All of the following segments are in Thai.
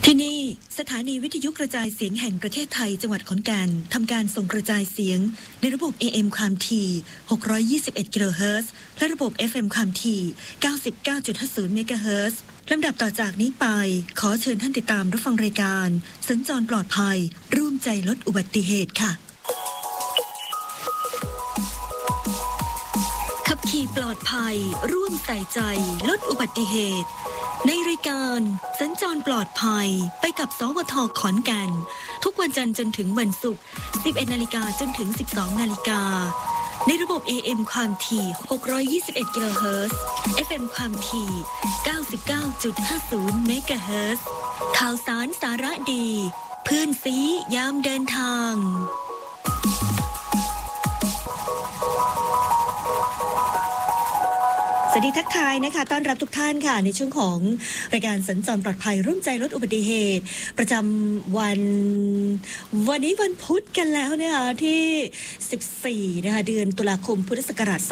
ที่นี่สถานีวิทยุกระจายเสียงแห่งประเทศไทยจังหวัดขอนแก่นทำการส่งกระจายเสียงในระบบ AM ความถี่621กิโลเฮิรตซ์และระบบ FM ความถี่99.50เมกะเฮิรตซ์ลำดับต่อจากนี้ไปขอเชิญท่านติดตามรับฟังรายการสัญจรปลอดภัยร่วมใจลดอุบัติเหตุค่ะขับขี่ปลอดภัยร่วมใส่ใจลดอุบัติเหตุในรายการสัญจรปลอดภัยไปกับสวท.ขอนแก่นทุกวันจันทร์จนถึงวันศุกร์ 11 นาฬิกาจนถึง 12 นาฬิกาในระบบ AM ความถี่621กิโลเฮิรตซ์ FM ความถี่99.50เมกะเฮิรตซ์ข่าวสารสาระดีเพื่อนซียามเดินทางสวัสดีทักทายนะคะต้อนรับทุกท่านค่ะในช่วงของรายการสัญจรปลอดภัยร่วมใจลดอุบัติเหตุประจำวันนี้วันพุธกันแล้วนะคะที่14นะคะเดือนตุลาคมพุทธศักราช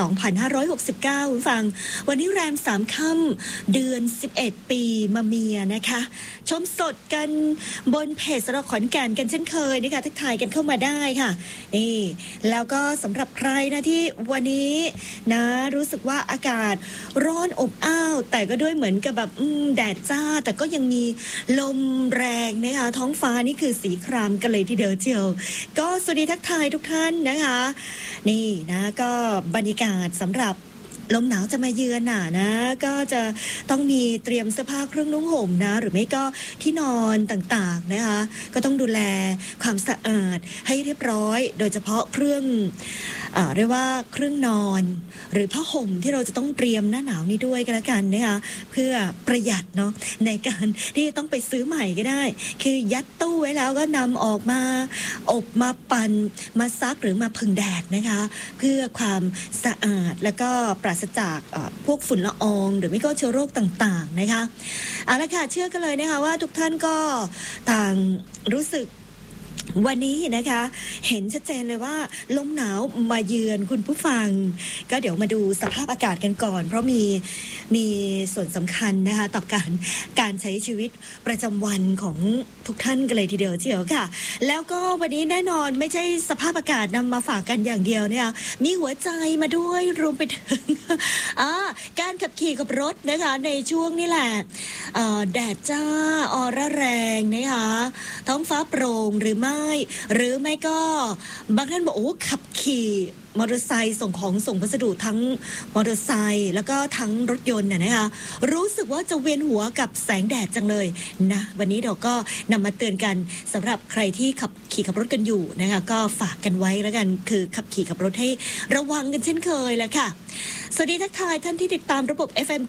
2569คุณฟังวันนี้แรม3ค่ำเดือน11ปีมะเมียนะคะชมสดกันบนเพจสระขอนแก่นกันเช่นเคยนะคะทักทายกันเข้ามาได้ค่ะนี่แล้วก็สำหรับใครนะที่วันนี้นะรู้สึกว่าอากาศร้อนอบอ้าวแต่ก็ด้วยเหมือนกับแบบแดดจ้าแต่ก็ยังมีลมแรงนะคะท้องฟ้านี่คือสีครามกันเลยทีเดียวเชียวก็สวัสดีทักทายทุกท่านนะคะนี่นะก็บรรยากาศสำหรับลมหนาวจะมาเยือนนะก็จะต้องมีเตรียมเสื้อผ้าเครื่องนุ่งห่มนะหรือไม่ก็ที่นอนต่างๆนะคะก็ต้องดูแลความสะอาดให้เรียบร้อยโดยเฉพาะเครื่องเรียกว่าเครื่องนอนหรือผ้าห่มที่เราจะต้องเตรียมหน้าหนาวนี้ด้วยกันละกันนะคะเพื่อประหยัดเนาะในการที่ต้องไปซื้อใหม่ก็ได้คือยัดตู้ไว้แล้วก็นำออกมาอบมาปั่นมาซักหรือมาผึ่งแดดนะคะเพื่อความสะอาดแล้วก็ปราศจากพวกฝุ่นละอองหรือไม่ก็เชื้อโรคต่างๆนะคะเอาละค่ะเชื่อกันเลยนะคะว่าทุกท่านก็ต่างรู้สึกวันนี้นะคะเห็นชัดเจนเลยว่าลมหนาวมาเยือนคุณผู้ฟังก็เดี๋ยวมาดูสภาพอากาศกันก่อนเพราะมีส่วนสำคัญนะคะต่อการใช้ชีวิตประจำวันของทุกท่านกันเลยทีเดียวเชียวค่ะแล้วก็วันนี้แน่นอนไม่ใช่สภาพอากาศนำมาฝากกันอย่างเดียวเนี่ยมีหัวใจมาด้วยรวมไปถึงการขับขี่กับรถนะคะในช่วงนี้แหละแดดจ้าออร่าแรงนะคะท้องฟ้าโปร่งหรือไม่ก็บางท่านบอกโอ้ขับขี่มอเตอร์ไซค์ส่งของส่งพัสดุทั้งมอเตอร์ไซค์แล้วก็ทั้งรถยนต์นะคะรู้สึกว่าจะเวียนหัวกับแสงแดดจังเลยนะวันนี้เราก็นำมาเตือนกันสำหรับใครที่ขับขี่ขับรถกันอยู่นะคะก็ฝากกันไว้แล้วกันคือขับขี่ขับรถให้ระวังกันเช่นเคยแหละค่ะสวัสดีทักทายท่านที่ติดตามระบบ FM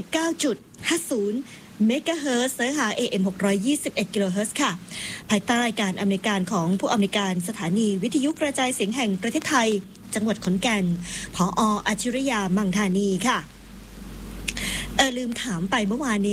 99.50เมกะเฮิรตซ์นะคะ AM 621กิโลเฮิรตซ์ค่ะภายใต้การอำนวยการของผู้อำนวยการสถานีวิทยุกระจายเสียงแห่งประเทศไทยจังหวัดขอนแก่นผอ.อาชิรยา มังธานีค่ะลืมถามไปเมื่อวานนี้